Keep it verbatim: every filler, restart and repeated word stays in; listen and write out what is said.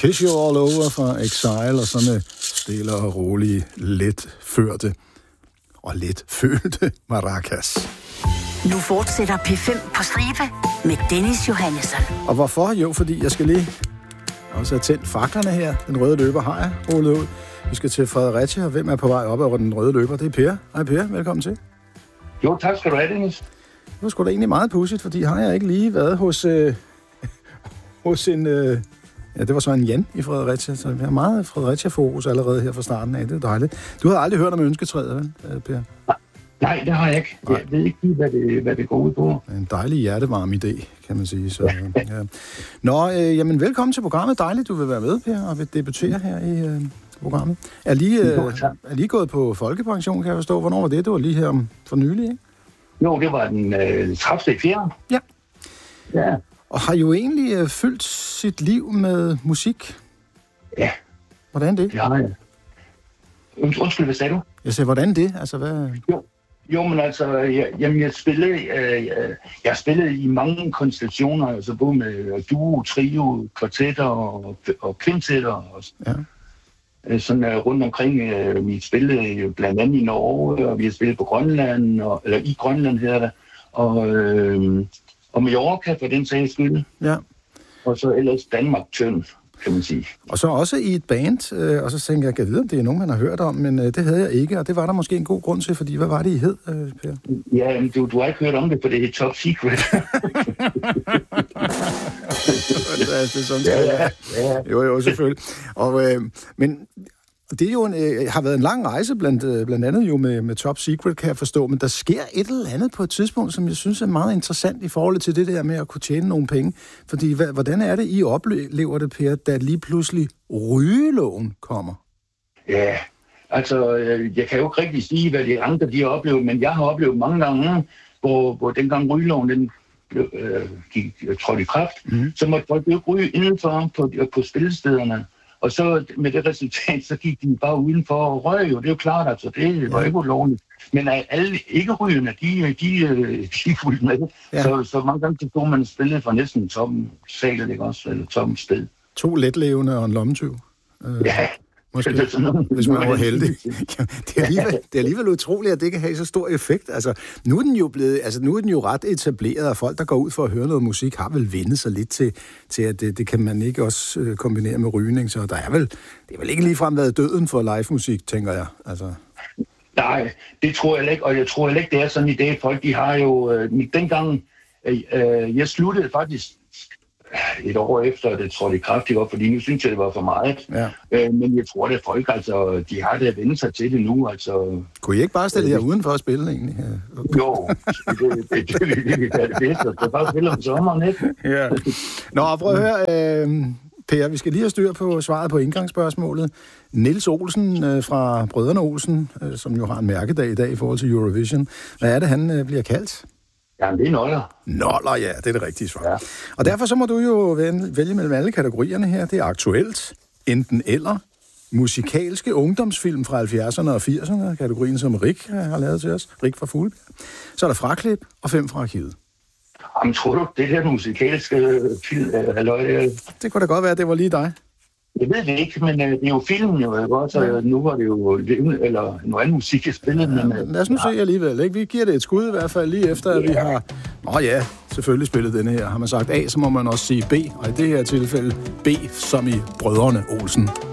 Kiss You All Over fra Exile, og så med stille og rolige, let førte og let følte maracas. Nu fortsætter P fem på stribe med Dennis Johannesson. Og hvorfor? Jo, fordi jeg skal lige også have tændt faklerne her. Den røde løber har jeg rullet ud. Vi skal til Fredericia, og hvem er på vej op over den røde løber? Det er Per. Hej Per, velkommen til. Jo, tak skal du have, Dennis. Det var sgu da egentlig meget pudsigt, fordi har jeg ikke lige været hos, øh, hos en... Øh, ja, det var så en Jan i Fredericia, så vi har meget Fredericia-fokus allerede her fra starten af. Det er dejligt. Du har aldrig hørt om ønsketræet, vel, Per? Nej, det har jeg ikke. Jeg ved ikke lige, hvad det, hvad det går ud på. En dejlig hjertevarm idé, kan man sige. Så, ja. Nå, øh, jamen velkommen til programmet. Dejligt, du vil være med, Per, og vil debutere her i øh, programmet. Er lige, øh, er lige gået på folkepension, kan jeg forstå. Hvornår var det? Det var lige her for nylig, ikke? Jo, det var den øh, tredivte fjerde Ja. Ja. Og har jo egentlig øh, fyldt sit liv med musik. Ja. Hvordan det? Ja, ja. Undskyld, hvad sagde du? Jeg sagde, hvordan det? Altså, hvad... Jo. Jo, men altså, jeg, jamen, jeg spillede, øh, jeg spillede i mange konstellationer, altså både med duo, trio, kvartetter og, og kvintetter, og ja. Sådan uh, rundt omkring. Uh, vi spillede blandt andet i Norge, og vi har spillet på Grønland, og, eller i Grønland hedder det, og, øh, og Mallorca for den sags skyld. Ja. Og så ellers Danmark tynd, kan man sige. Og så også i et band, øh, og så tænker jeg, jeg ved, om det er nogen, man har hørt om, men øh, det havde jeg ikke, og det var der måske en god grund til, fordi hvad var det, I hed, øh, Per? Ja, men du, du har ikke hørt om det, for det er Top Secret. det er sådan, ja, ja, ja. Jo, jo, selvfølgelig. Og, øh, men det er jo en, øh, har været en lang rejse, blandt, øh, blandt andet jo med, med Top Secret, kan jeg forstå, men der sker et eller andet på et tidspunkt, som jeg synes er meget interessant i forhold til det der med at kunne tjene nogle penge. Fordi hvad, hvordan er det, I oplever det, Per, da lige pludselig rygeloven kommer? Ja, altså, jeg kan jo ikke rigtig sige, hvad de andre de har oplevet, men jeg har oplevet mange gange, hvor, hvor dengang rygeloven den blev, øh, gik, trådte i kraft, mm. så måtte folk jo ryge indenfor på, på spillestederne. Og så med det resultat, så gik de bare udenfor og røg jo. Det er jo klart, altså, det var ja. ikke ulovligt. Men alle ikke-rygende, de, de, de fulgte med. Ja. Så, så mange gange så stod man spillet for næsten tom sal, ikke også? Eller tom sted. To letlevende og en lommetyv. Øh, ja. Måske, hvis man var heldig. Ja, det, er alligevel, det er alligevel utroligt, at det kan have så stor effekt. Altså, nu er den jo blevet, altså, nu er den jo ret etableret, og folk, der går ud for at høre noget musik, har vel vendt sig lidt til, til at det, det kan man ikke også øh, kombinere med rygning. Så der er vel, det er vel ikke ligefrem været døden for live-musik, tænker jeg. Altså. Nej, det tror jeg ikke, og jeg tror ikke, det er sådan i dag. Folk, de har jo, øh, dengang, øh, øh, jeg sluttede faktisk et år efter, det tror jeg det kraftigt op, fordi nu synes jeg, det var for meget. Ja. Øh, men jeg tror, at folk, altså, de har det at vende sig til det nu. Altså, kunne I ikke bare stille jer øh, uden for at spille, egentlig? Ja. Jo, det er det, det, det, det, det bedste. Det er bare at spille om sommeren, ikke? Ja. Nå, prøv at høre, øh, Per, vi skal lige have styr på svaret på indgangsspørgsmålet. Niels Olsen øh, fra Brødrene Olsen, øh, som jo har en mærkedag i dag i forhold til Eurovision. Hvad er det, han øh, bliver kaldt? Jamen, det er noller. Noller, ja, det er det rigtige svar. Ja. Og derfor så må du jo vælge mellem alle kategorierne her. Det er aktuelt, enten eller, musikalske ungdomsfilm fra halvfjerdserne og firserne, kategorien som Rik har lavet til os, Rik fra Fuglebjerg. Så er der fraklip og fem fra arkivet. Jamen, tror du, det der musikalske film, halløj? Det kunne da godt være, at det var lige dig. Jeg ved det ikke, men uh, det er jo filmen jo, ikke også? Ja. Nu var det jo eller noget andet musik, jeg spillede. Ja, men, lad os nu ja. se alligevel, ikke? Vi giver det et skud i hvert fald lige efter, at ja. vi har... Nå ja, selvfølgelig spillet denne her. Har man sagt A, så må man også sige B, og i det her tilfælde B som i Brødrene Olsen.